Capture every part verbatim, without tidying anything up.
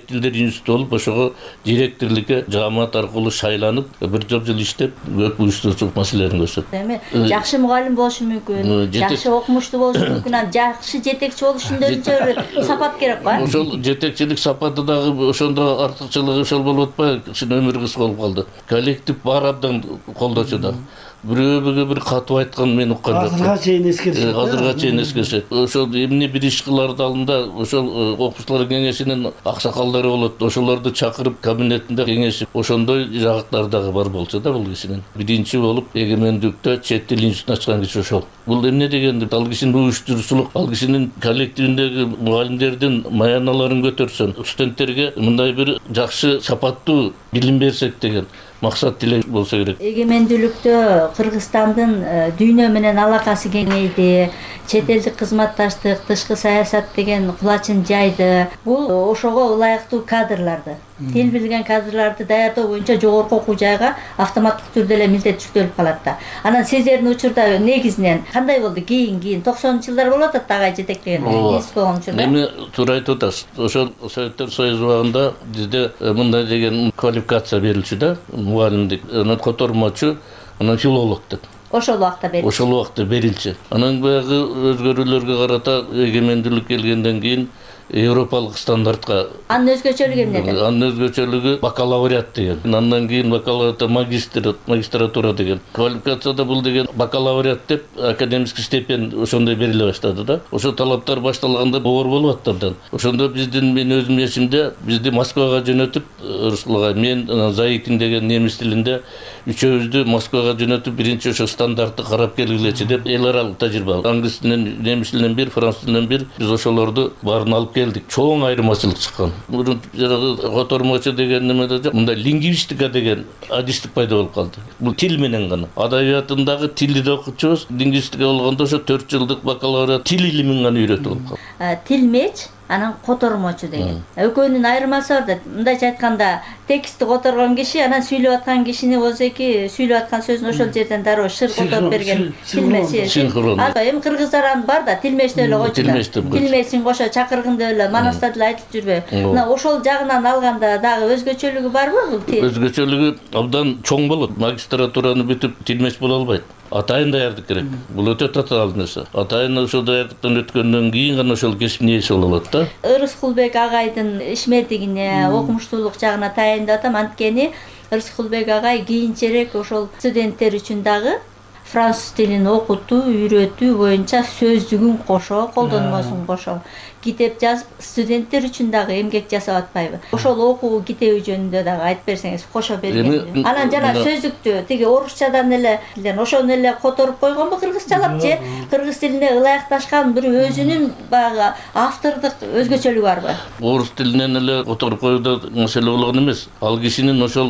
чет тилдер институты болуп ошого директорлукка жамаат аркылуу шайланып бир топ жыл иштеп көп уюштуруучулук маселелерин көрсөт. Эми жакшы мугалим болушу мүмкүн, жакшы окумуштуу болушу мүмкүн, анан жакшы жетекчи болуш үчүн дагы сапат керек го. Ошол жетекчилик сапаты дагы ошондо артыкчылыгы ошол болуп атпайбы? Кичине өмүр кыска болуп калды. Коллектив баары абдан колдочу да. Бирөө бир катып айткан мен уккан жок. Азырга чейин эскеришет. Азырга чейин эскеришет. Ошол эмне бир иш кыларды алдында ошол окуучулар кеңешинин аксакалдары болот. Ошолорду чакырып кабинетинде кеңешип, ошондой жагыттары дагы бар болчу да бул кишинин. Биринчи болуп эгемендиктө чет тил институтун ачкан киши ошол. Бул эмне дегенди? Ал кишинин уюштуруучулук, ал кишинин коллективиндеги мугалимдердин маяналарын көтөрсөн, студенттерге мындай бир жакшы сапаттуу билим берсек деген максат тилек болсо керек. Эгемендүүлүктө Кыргызстандын дүйнө менен алакасы кеңейди, чет элдик кызматташтык, тышкы саясат деген кулачын жайды. Бул ошого ылайыктуу кадрларды, тил билген кадрларды даярдоо боюнча жогорку окуу жайга автоматтык түрдө эле милдет жүктөлүп калат да. Анан сиздердин учурда негизинен кандай болду? Кийин кийин токсонунчу жылдар болот да агай жетектеген институт болгон учурда. Эми туура айтып атасыз. Ошол Советтер Союзу убагында бизде мындай деген квалификация берилчү да, мугалимдик, анан котормочу, анан филолог деп. Ошол убакта берилчү. Ошол убакта берилчү. Анан баягы өзгөрүүлөргө карата эгемендүүлүк келгенден кийин европалык стандартка. Анын өзгөчөлүгү эмнеде? Анын өзгөчөлүгү бакалавриат деген. Андан кийин бакалавриат магистр, магистратура деген. Квалификацияда бул деген бакалавриат деп академический степень ошондой бериле баштады да. Ошо талаптар башталганда оор болуп атты абдан. Ошондо биздин мен өзүм эсимде, бизди Москвага жөнөтүп, Русулга мен Заикин деген немис тилинде үчөөбүздү Москвага жөнөтүп биринчи ошо стандартты карап келгилечи деп эл аралык тажрыйба. Англис тилинен, немис тилинен бир, француз тилинен бир биз ошолорду баарын алып келдик. Чоң айырмачылык чыккан. Мурун жанагы котормочу деген немеде жок. Мындай лингвистика деген адистик пайда болуп калды. Бул тил менен гана. Адабиятындагы тилди да окутчубуз. Лингвистика болгондо ошо төрт жылдык бакалавриат тил илимин гана үйрөтүп болуп калды. Тилмеч, анан котормочу деген. Экөөнүн айырмасы бар да. Мындайча айтканда, текстти которгон киши, анан сүйлөп аткан кишини өзеки сүйлөп аткан сөзүн ошол жерден дароо шыр которуп берген. Тилмеч. Синхрон. Эми кыргыздар аны бар да, тилмечте эле койчу да. Тилмечин кошо чакырганда эле манаста деле айтып жүрбөйбү. Мына ошол жагынан алганда дагы өзгөчөлүгү барбы бул тил? Өзгөчөлүгү абдан чоң болот. Магистратураны бүтүп тилмеч боло албайт. Атайын даярдык керек. Бул өтө татаал нерсе. Атайын ошол даярдыктан өткөндөн кийин гана ошол кесиптин ээси боло алат да. Рыскулбек агайдын ишмердигине, окумуштуулук жагына таяндап атам. Анткени Рыскулбек агай кийинчерээк ошол студенттер үчүн дагы француз тилин окутуу, үйрөтүү боюнча сөздүгүн кошо, колдонмосун кошо китеп жазып, студенттер үчүн дагы эмгек жасап атпайбы? Ошол окуу китеби жөнүндө дагы айтып берсеңиз, кошо берген. Анан жана сөздүктү тиги орусчадан эле, ошону эле которуп койгонбу кыргызчалап же кыргыз тилине ылайыкташкан бир өзүнүн баягы автордук өзгөчөлүгү барбы? Орус тилинен эле которуп коюуда маселе болгон эмес. Ал кишинин ошол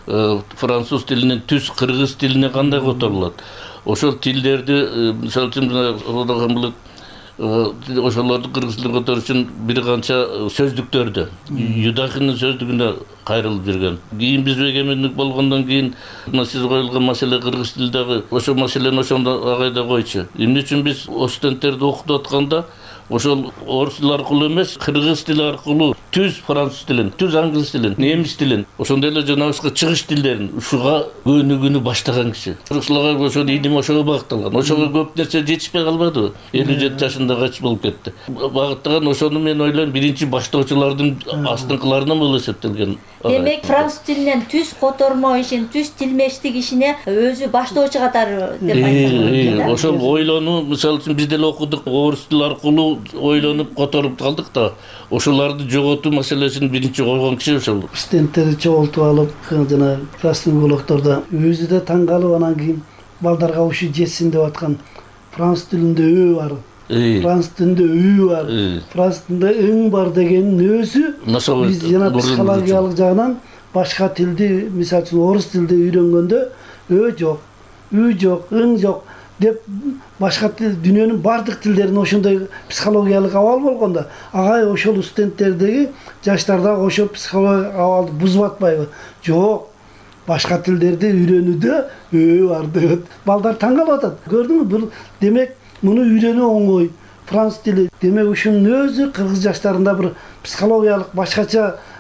француз тилинен түз кыргыз тилине кандай которулат? Ошол тилдерди, мисалы үчүн, ошолорду кыргыз тилине которуш үчүн бир канча сөздүктөрдү Юдахинин сөздүгүнө кайрылып жүргөн. Кийин биз эгемендик болгондон кийин мына сиз коюлган маселе кыргыз тилдеги ошол маселени ошондо агайда койчу. Эмне үчүн биз студенттерди окутуп атканда ошол орус тили аркылуу эмес, кыргыз тили аркылуу түз француз тилин, түз англис тилин, немис тилин, ошондой эле жанагы чыгыш тилдерин ушуга көнүгүүнү баштаган киши. Русулага ошол илим ошого багытталган. Ошого көп нерсе жетишпей калбады. элүү жети жашында качып болуп кетти. Багыттаган ошону мен ойлойм биринчи баштоочулардын астыңкыларынан болуп эсептелген. Демек француз тилинен түз котормо ишин, түз тилмештик ишине өзү баштоочу катары деп айтсак. Ошол ойлонуу, мисалы үчүн биз деле окудук, орус тили аркылуу ойлонуп которуп калдык да. Ошолорду жоготуу маселесин биринчи койгон киши ошол. Студенттерди чогултуп алып, жана класстын уголоктордо өзү да таң калып, анан кийин балдарга ушу жетсин деп аткан француз тилинде ө бар. Француз тилинде үй бар, француз тилинде ың бар дегенин өзү биз жана психологиялык жагынан башка тилди, мисалы үчүн орус тилди үйрөнгөндө ө жок, үй жок, ың жок деп башка тил, дүйнөнүн бардык тилдерин ошондой психологиялык абал болгондо агай ошол студенттердеги жаштардагы ошол психологиялык абалды бузуп атпайбы? Жок. Башка тилдерди үйрөнүүдө ө бар деп балдар таң калып атат. Көрдүңбү? Бул демек муну үйрөнүү оңой. Француз тили демек ушунун өзү кыргыз жаштарында бир психологиялык башкача